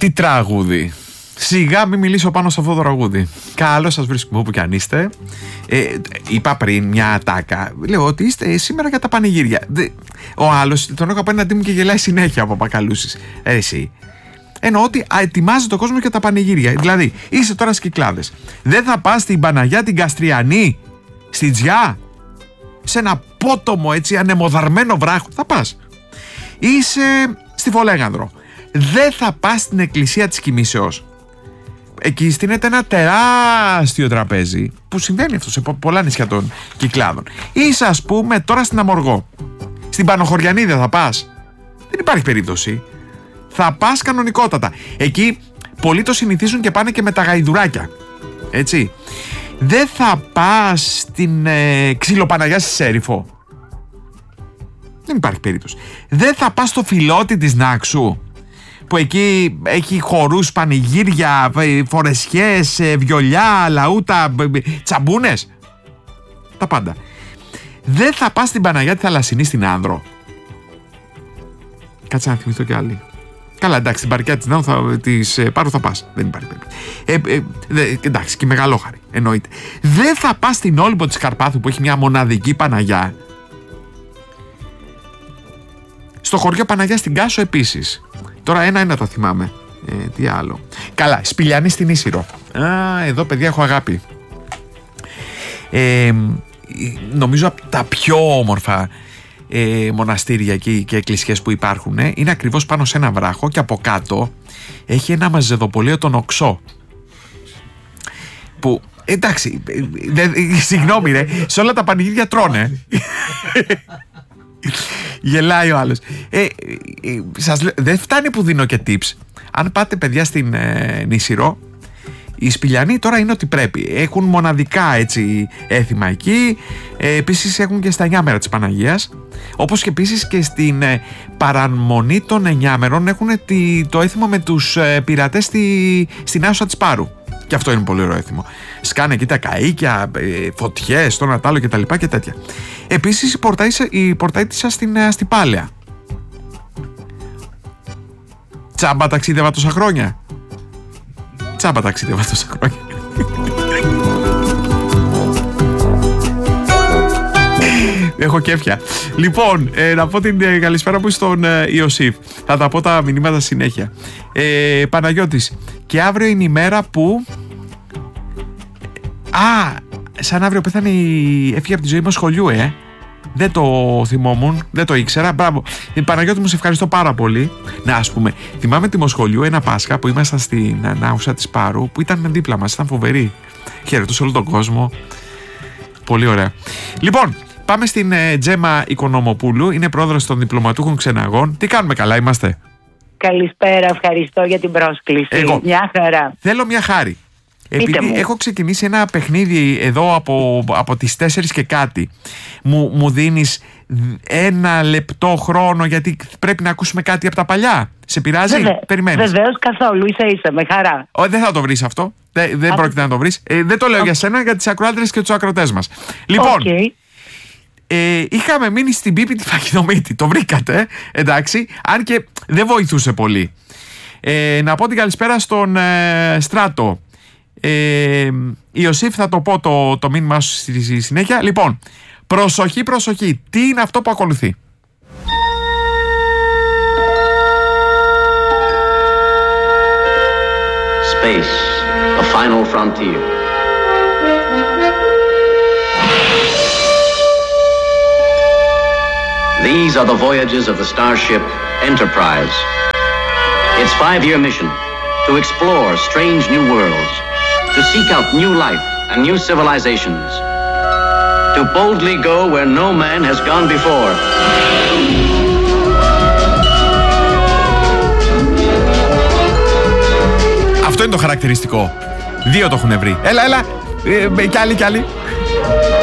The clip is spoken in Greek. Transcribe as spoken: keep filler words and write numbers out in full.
Τι τραγούδι. Σιγά μην μιλήσω πάνω σε αυτό το τραγούδι. Καλώς σας βρίσκουμε όπου κι αν είστε. ε, Είπα πριν μια ατάκα. Λέω ότι είστε σήμερα για τα πανηγύρια. Ο άλλος τον έχω απέναντί μου και γελάει συνέχεια από Πακαλούσης. ε, Εσύ εννοώ ότι ετοιμάζει το κόσμο για τα πανηγύρια. Δηλαδή είσαι τώρα στις Κυκλάδες. Δεν θα πας στην Παναγιά την Καστριανή, στη Τζιά, σε ένα πότομο έτσι ανεμοδαρμένο βράχο? Θα πας. Είσαι στη Φολέγανδρο. Δεν θα πας στην εκκλησία της Κοιμήσεως. Εκεί στείνεται ένα τεράστιο τραπέζι, που συμβαίνει αυτό σε πολλά νησιά των Κυκλάδων. Είσαι ας πούμε τώρα στην Αμοργό. Στην Πανοχωριανή δεν θα πας? Δεν υπάρχει περίπτωση. Θα πας κανονικότατα. Εκεί πολλοί το συνηθίζουν και πάνε και με τα γαϊδουράκια. Έτσι. Δεν θα πας στην ε, Ξυλοπαναγιά στη Σέριφο? Δεν υπάρχει περίπτωση. Δεν θα πας στο Φιλότη της Νάξου, που εκεί έχει χορούς, πανηγύρια, φορεσιές, βιολιά, λαούτα, τσαμπούνες, τα πάντα. Δεν θα πας στην Παναγιά τη Θαλασσινή στην Άνδρο? Κάτσε να θυμηθώ κι άλλη. Καλά, εντάξει, στην Παρικιά της Νάνου της Πάρου θα πας. Δεν υπάρχει περίπτωση. Ε, ε, εντάξει, και Μεγαλόχαρη, εννοείται. Δεν θα πας στην Όλυμπο της Καρπάθου, που έχει μια μοναδική Παναγιά. Στο χωριό Παναγιά στην Κάσο επίσης. Τώρα ένα-ένα τα θυμάμαι. Ε, τι άλλο. Καλά, Σπηλιανή στην Ίσυρο. Α, εδώ παιδιά έχω αγάπη. Ε, νομίζω από τα πιο όμορφα ε, μοναστήρια εκεί και εκκλησίες που υπάρχουν ε, είναι ακριβώς πάνω σε ένα βράχο, και από κάτω έχει ένα μαζεδοπολείο τον Οξό, που εντάξει, δε, συγγνώμη ρε, σε όλα τα πανηγύρια τρώνε. Γελάει ο άλλος. ε, ε, σας λέω, δεν φτάνει που δίνω και tips. Αν πάτε παιδιά στην ε, Νήσυρο, οι Σπηλιανοί τώρα είναι ότι πρέπει. Έχουν μοναδικά έτσι έθιμα εκεί. ε, Επίσης έχουν και στα εννιά μέρα της Παναγίας. Όπως και επίσης και στην ε, παραμονή των εννιά μερών έχουν τη, το έθιμο με τους ε, πειρατές στη, στην Άσουσα της Πάρου. Και αυτό είναι πολύ ωραίο έθιμο. Σκάνε εκεί τα καΐκια, ε, φωτιές, το Νατάλο και τα λοιπά και τέτοια. Επίσης η πορταΐτισσα στην Αστιπάλαια. Τσάμπα ταξίδευα τόσα χρόνια. Τσάμπα ταξίδευα τόσα χρόνια. Έχω κέφια. Λοιπόν, ε, να πω την ε, καλησπέρα μου στον ε, Ιωσήφ. Θα τα πω τα μηνύματα συνέχεια. ε, Παναγιώτης, και αύριο είναι η μέρα που... Α, σαν αύριο πέθανε η... έφυγε από τη ζωή μου σχολείου, ε δεν το θυμόμουν, δεν το ήξερα. Μπράβο. Η Παναγιώτη μου, σε ευχαριστώ πάρα πολύ. Να, ας πούμε, θυμάμαι τη Μοσχολιού ένα Πάσχα που ήμασταν στην Άσουσα της Πάρου, που ήταν δίπλα μας, ήταν φοβερή. Χαιρετούσε όλο τον κόσμο. Πολύ ωραία. Λοιπόν, πάμε στην ε, Τζέμα Οικονομοπούλου. Είναι πρόεδρος των διπλωματούχων ξεναγών. Τι κάνουμε, καλά είμαστε? Καλησπέρα, ευχαριστώ για την πρόσκληση. Εγώ, μια χαρά. Θέλω μια χάρη. Επειδή έχω ξεκινήσει ένα παιχνίδι εδώ από, από τις τέσσερις και κάτι, μου, μου δίνεις ένα λεπτό χρόνο, γιατί πρέπει να ακούσουμε κάτι από τα παλιά. Σε πειράζει? Βεβαι, Περιμένεις? Βεβαίως, καθόλου, ίσα ίσα, με χαρά. Ο, δεν θα το βρεις αυτό. Δεν, δεν πρόκειται να το βρεις. Ε, δεν το λέω okay. για σένα, για τις ακροάτρες και τους ακροτές μας. Λοιπόν, okay. ε, είχαμε μείνει στην Πίπη τη Φακινομήτη. Το βρήκατε, εντάξει, αν και δεν βοηθούσε πολύ. Ε, να πω την καλησπέρα στον ε, Στράτο. Ε, Ιωσήφ, θα το πω το, το μήνυμά σου στη συνέχεια. Λοιπόν, προσοχή, προσοχή. Τι είναι αυτό που ακολουθεί? Space, a final frontier. These are the voyages of the starship Enterprise. Its five-year mission, to explore strange new worlds, to seek out new life and new civilizations, to boldly go where no man has gone before. Αυτό είναι το χαρακτηριστικό. Δύο το έχουν βρει. Έλα, έλα. Ε, κι άλλοι, κι άλλοι.